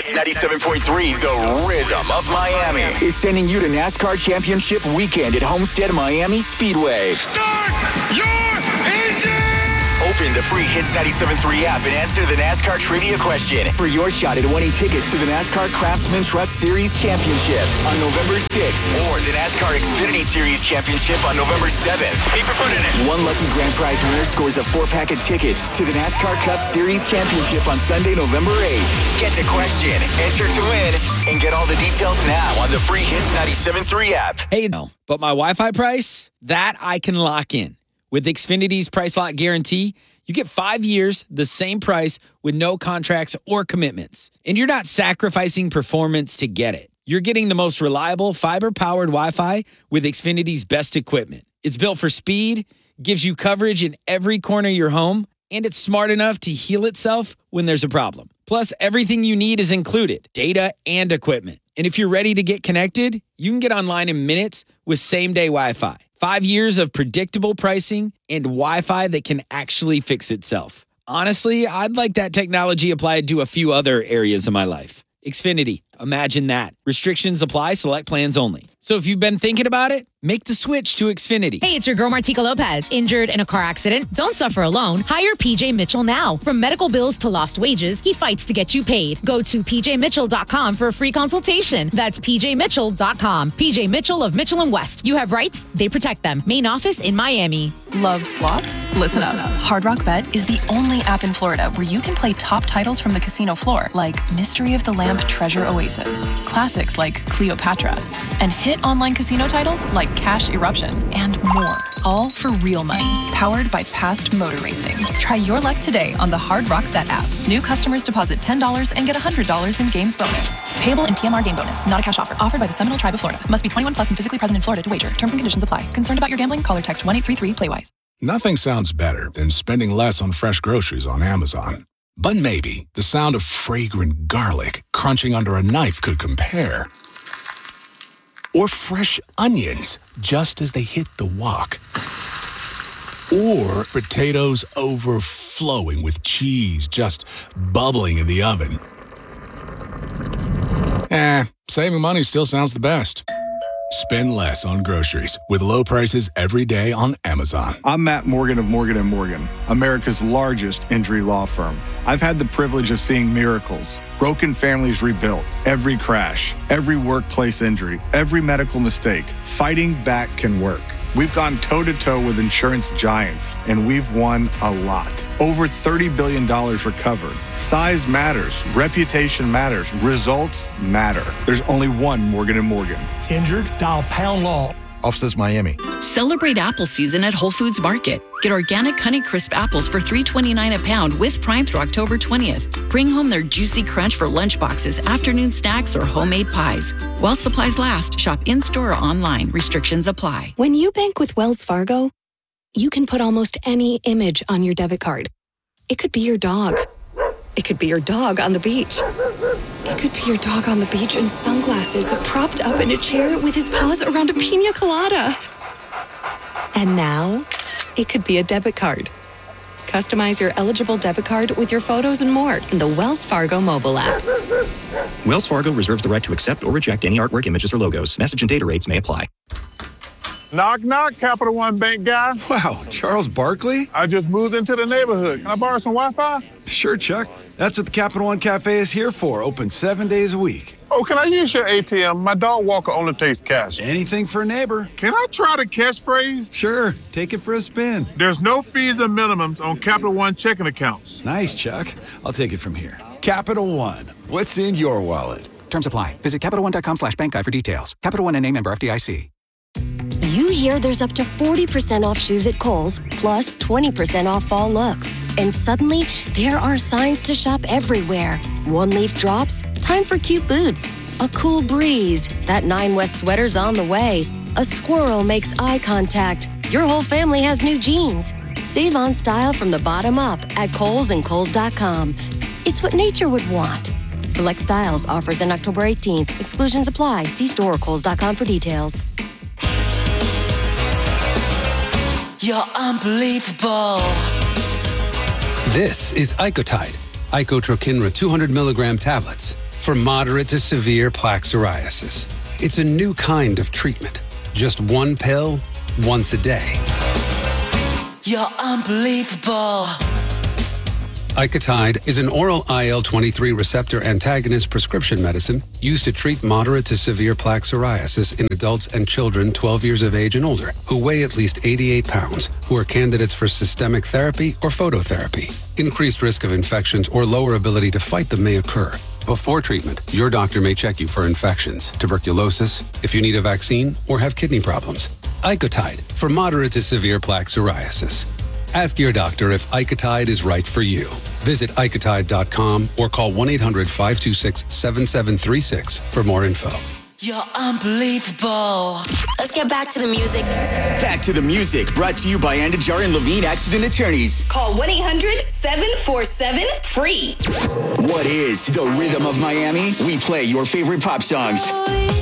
Hits 97.3, the rhythm of Miami, is sending you to NASCAR Championship Weekend at Homestead Miami Speedway. Start your engine! Open the free Hits 97.3 app and answer the NASCAR trivia question for your shot at winning tickets to the NASCAR Craftsman Truck Series Championship on November 6th or the NASCAR Xfinity Series Championship on November 7th. Keep your foot in it. One lucky grand prize winner scores a 4-pack of tickets to the NASCAR Cup Series Championship on Sunday, November 8th. Get the question, enter to win, and get all the details now on the free Hits 97.3 app. Hey, no, but my Wi-Fi price, that I can lock in. With Xfinity's Price Lock Guarantee, you get 5 years, the same price with no contracts or commitments. And you're not sacrificing performance to get it. You're getting the most reliable fiber-powered Wi-Fi with Xfinity's best equipment. It's built for speed, gives you coverage in every corner of your home, and it's smart enough to heal itself when there's a problem. Plus, everything you need is included, data and equipment. And if you're ready to get connected, you can get online in minutes with same-day Wi-Fi. 5 years of predictable pricing and Wi-Fi that can actually fix itself. Honestly, I'd like that technology applied to a few other areas of my life. Xfinity, imagine that. Restrictions apply, select plans only. So if you've been thinking about it, make the switch to Xfinity. Hey, it's your girl Martika Lopez. Injured in a car accident? Don't suffer alone. Hire PJ Mitchell now. From medical bills to lost wages, he fights to get you paid. Go to pjmitchell.com for a free consultation. That's pjmitchell.com. PJ Mitchell of Mitchell & West. You have rights, they protect them. Main office in Miami. Love slots? Listen up. Hard Rock Bet is the only app in Florida where you can play top titles from the casino floor, like Mystery of the Lamp Treasure Oasis, classics like Cleopatra, and hit online casino titles like Cash Eruption, and more. All for real money, powered by past motor racing. Try your luck today on the Hard Rock Bet app. New customers deposit $10 and get $100 in games bonus. Payable in PMR game bonus, not a cash offer. Offered by the Seminole Tribe of Florida. Must be 21 plus and physically present in Florida to wager. Terms and conditions apply. Concerned about your gambling? Call or text 1-833-PLAY-WISE. Nothing sounds better than spending less on fresh groceries on Amazon. But maybe the sound of fragrant garlic crunching under a knife could compare. Or fresh onions just as they hit the wok. Or potatoes overflowing with cheese just bubbling in the oven. Saving money still sounds the best. Spend less on groceries with low prices every day on Amazon. I'm Matt Morgan of Morgan & Morgan, America's largest injury law firm. I've had the privilege of seeing miracles, broken families rebuilt, every crash, every workplace injury, every medical mistake. Fighting back can work. We've gone toe-to-toe with insurance giants, and we've won a lot. Over $30 billion recovered. Size matters. Reputation matters. Results matter. There's only one Morgan & Morgan. Injured? Dial Pound Law. Offices Miami. Celebrate apple season at Whole Foods Market. Get organic Honey Crisp apples for $3.29 a pound with Prime through October 20th. Bring home their juicy crunch for lunch boxes, afternoon snacks, or homemade pies. While supplies last, shop in-store or online. Restrictions apply. When you bank with Wells Fargo, you can put almost any image on your debit card. It could be your dog. It could be your dog on the beach. It could be your dog on the beach in sunglasses, propped up in a chair with his paws around a pina colada. And now, it could be a debit card. Customize your eligible debit card with your photos and more in the Wells Fargo mobile app. Wells Fargo reserves the right to accept or reject any artwork, images, or logos. Message and data rates may apply. Knock, knock, Capital One Bank guy. Wow, Charles Barkley? I just moved into the neighborhood. Can I borrow some Wi-Fi? Sure, Chuck. That's what the Capital One Cafe is here for. Open 7 days a week. Oh, can I use your ATM? My dog Walker only takes cash. Anything for a neighbor. Can I try the catchphrase? Sure. Take it for a spin. There's no fees and minimums on Capital One checking accounts. Nice, Chuck. I'll take it from here. Capital One. What's in your wallet? Terms apply. Visit CapitalOne.com/bankguide for details. Capital One and a member FDIC. You hear there's up to 40% off shoes at Kohl's, plus 20% off fall looks. And suddenly, there are signs to shop everywhere. One leaf drops, time for cute boots. A cool breeze, that 9 West sweater's on the way. A squirrel makes eye contact. Your whole family has new jeans. Save on style from the bottom up at Kohl's and Kohl's.com. It's what nature would want. Select styles, offers in October 18th. Exclusions apply. See store or Kohl's.com for details. You're unbelievable. This is Icotide, Icotrokinra 200 milligram tablets. for moderate to severe plaque psoriasis. It's a new kind of treatment. Just one pill, once a day. You're unbelievable. Icotide is an oral IL-23 receptor antagonist prescription medicine used to treat moderate to severe plaque psoriasis in adults and children 12 years of age and older who weigh at least 88 pounds, who are candidates for systemic therapy or phototherapy. Increased risk of infections or lower ability to fight them may occur. Before treatment, your doctor may check you for infections, tuberculosis, if you need a vaccine, or have kidney problems. Icotide for moderate to severe plaque psoriasis. Ask your doctor if Icotide is right for you. Visit Icotide.com or call 1-800-526-7736 for more info. You're unbelievable. Let's get back to the music. Back to the music, brought to you by Andajar and Levine Accident Attorneys. Call 1-800-747-FREE. What is the rhythm of Miami? We play your favorite pop songs.